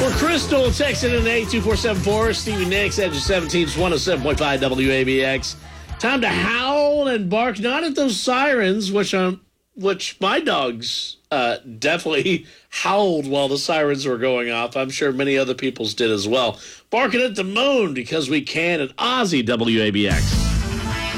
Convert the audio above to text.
For Crystal, text it in 82474. Stevie Nicks, Edge of 17, 107.5 WABX. Time to howl and bark, not at those sirens, which my dogs definitely howled while the sirens were going off. I'm sure many other people's did as well. Barking at the moon because we can at Aussie WABX.